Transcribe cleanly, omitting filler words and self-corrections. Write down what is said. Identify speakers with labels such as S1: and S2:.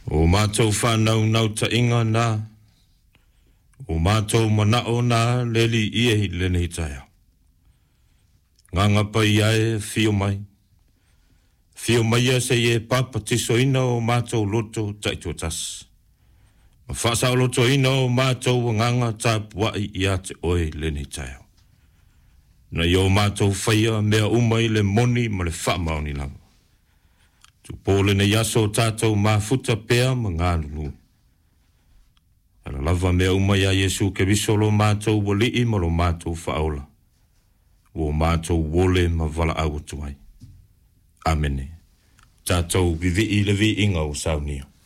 S1: O mātou whanau nau ta inga nā. O mātou manao nā leli ie lene hitaya. Nganga pai ae fio mai. Fio mai a se e papa tiso ina o mātou loto taito tas. Ma whasa o loto ina o mātou nganga tāpuai i a te oe lene hitaya. Na i o mātou whaia mea umai le moni ma le whamaoni langa. Tu pōle na yaso tātou mafuta pēa ma ngānungu. Ala lava mea umai a Yesu ke visolo mātou wali ma lo mātou whaola. O mātou wole ma vala au tuai. Amene. Tātou vivi i levi inga o saunia.